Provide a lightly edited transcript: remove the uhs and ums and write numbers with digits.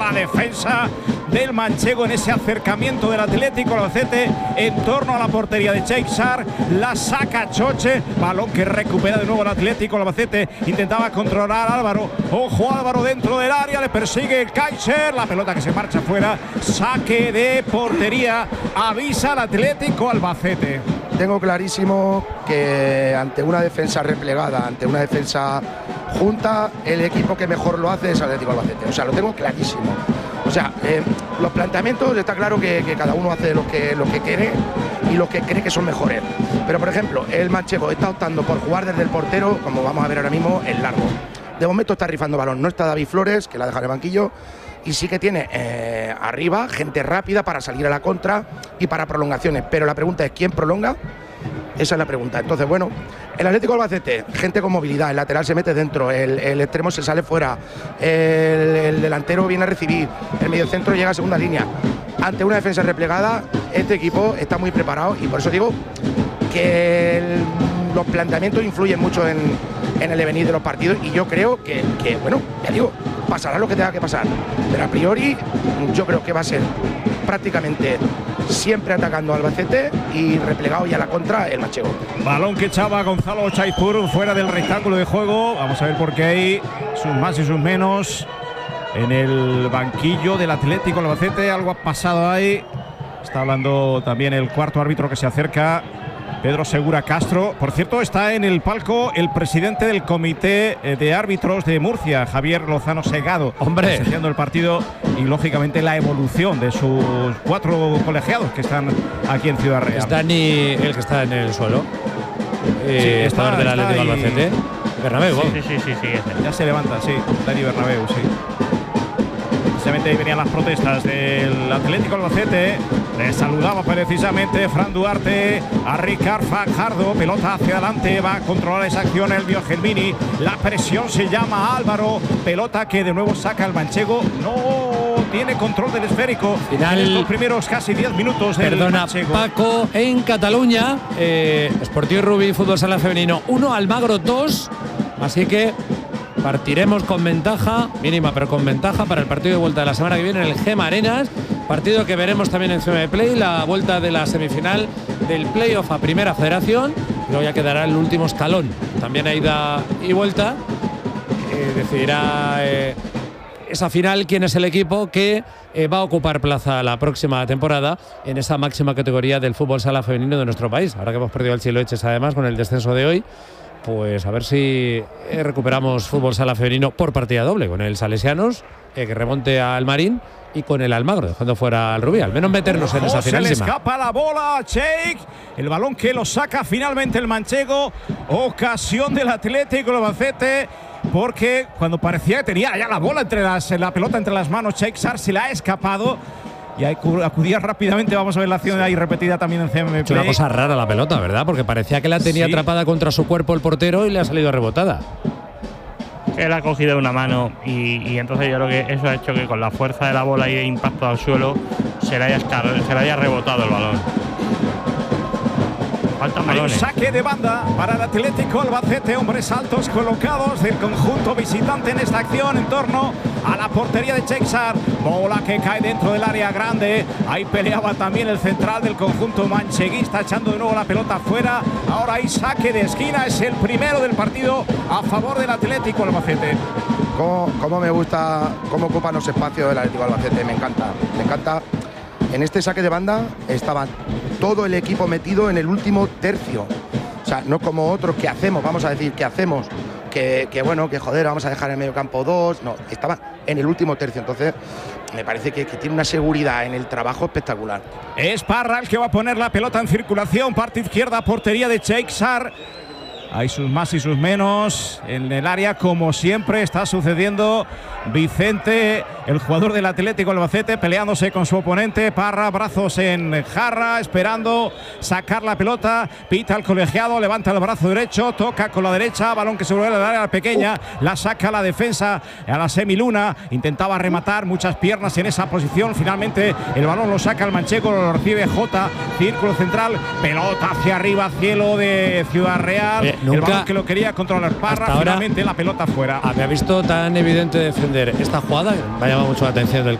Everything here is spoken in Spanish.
la defensa del manchego en ese acercamiento del Atlético Albacete en torno a la portería de Cheixar. La saca Choche, balón que recupera de nuevo el Atlético Albacete. Intentaba controlar a Álvaro. Ojo, Álvaro dentro del área, le persigue Kaiser. La pelota que se marcha fuera. Saque de portería. Avisa al Atlético Albacete. Tengo clarísimo que ante una defensa replegada, ante una defensa junta, el equipo que mejor lo hace es Atlético Albacete. O sea, lo tengo clarísimo. O sea, los planteamientos está claro que cada uno hace lo que quiere y lo que cree que son mejores. Pero, por ejemplo, el manchego está optando por jugar desde el portero, como vamos a ver ahora mismo, en largo. De momento está rifando balón. No está David Flores, que la deja en el banquillo. Y sí que tiene arriba gente rápida para salir a la contra y para prolongaciones. Pero la pregunta es, ¿quién prolonga? Esa es la pregunta. Entonces, bueno, el Atlético Albacete, gente con movilidad, el lateral se mete dentro, el extremo se sale fuera, el delantero viene a recibir, el mediocentro llega a segunda línea. Ante una defensa replegada, este equipo está muy preparado y por eso digo que los planteamientos influyen mucho en el devenir de los partidos y yo creo que, bueno, ya digo, pasará lo que tenga que pasar. Pero a priori, yo creo que va a ser prácticamente siempre atacando al Albacete y replegado ya a la contra el manchego. Balón que echaba Gonzalo Chaipur fuera del rectángulo de juego. Vamos a ver por qué hay sus más y sus menos en el banquillo del Atlético Albacete. Algo ha pasado ahí. Está hablando también el cuarto árbitro que se acerca, Pedro Segura Castro. Por cierto, está en el palco el presidente del comité de árbitros de Murcia, Javier Lozano Segado. Hombre, presenciando el partido y lógicamente la evolución de sus 4 colegiados que están aquí en Ciudad Real. Es Dani el que está en el suelo. Está del Atlético Albacete. Bernabéu. Sí. Ya se levanta, sí. Dani Bernabéu, sí. Precisamente ahí venían las protestas del Atlético Albacete. Le saludaba precisamente Fran Duarte a Ricard Fajardo. Pelota hacia adelante, va a controlar esa acción el Biogelmini. La presión se llama Álvaro. Pelota que de nuevo saca el manchego. No tiene control del esférico. Final. En estos primeros casi 10 minutos del manchego. Paco, en Cataluña. Sportiu Rubí, Fútbol Sala Femenino 1, Almagro 2. Así que partiremos con ventaja, mínima pero con ventaja para el partido de vuelta de la semana que viene en el Gema Arenas. Partido que veremos también en CM Play, la vuelta de la semifinal del playoff a Primera Federación. Luego ya quedará el último escalón. También a ida y vuelta. Decidirá esa final quién es el equipo que va a ocupar plaza la próxima temporada en esa máxima categoría del fútbol sala femenino de nuestro país. Ahora que hemos perdido el Chiloeches además con el descenso de hoy, pues a ver si recuperamos fútbol sala femenino por partida doble con el Salesianos, que remonte al Marín, y con el Almagro, dejando fuera al Rubí. Al menos meternos en esa finalísima. Se le escapa la bola a Cheik. El balón que lo saca finalmente el manchego. Ocasión del Atlético Albacete, porque cuando parecía que tenía ya la bola la pelota entre las manos, Cheixar se la ha escapado. Y acudía rápidamente. Vamos a ver la acción ahí repetida también en CM Play. Es una cosa rara la pelota, ¿verdad? Porque parecía que la tenía atrapada contra su cuerpo el portero y le ha salido rebotada. Él ha cogido una mano y entonces yo creo que eso ha hecho que con la fuerza de la bola y de impacto al suelo se le haya rebotado el balón. Faltan balones. Saque de banda para el Atlético Albacete. Hombres altos colocados del conjunto visitante en esta acción en torno a la portería de Cheixar. Bola que cae dentro del área grande. Ahí peleaba también el central del conjunto mancheguista, echando de nuevo la pelota afuera. Ahora hay saque de esquina. Es el primero del partido a favor del Atlético Albacete. Cómo me gusta cómo ocupan los espacios del Atlético Albacete. Me encanta. En este saque de banda estaba todo el equipo metido en el último tercio. O sea, no como otros que hacemos, vamos a decir, que hacemos, que bueno, que joder, vamos a dejar en el medio campo 2. No, estaba en el último tercio. Entonces, me parece que tiene una seguridad en el trabajo espectacular. Es Parra el que va a poner la pelota en circulación. Parte izquierda, portería de Cheixar. Hay sus más y sus menos en el área, como siempre está sucediendo. Vicente, el jugador del Atlético Albacete, peleándose con su oponente. Parra, brazos en jarra, esperando sacar la pelota. Pita el colegiado, levanta el brazo derecho, toca con la derecha, balón que se vuelve al área pequeña, la saca la defensa a la semiluna. Intentaba rematar, muchas piernas en esa posición. Finalmente el balón lo saca el manchego, lo recibe Jota, círculo central, pelota hacia arriba, cielo de Ciudad Real. El balón que lo quería controlar Parra, finalmente la pelota fuera. Había visto tan evidente defender esta jugada, me ha llamado mucho la atención del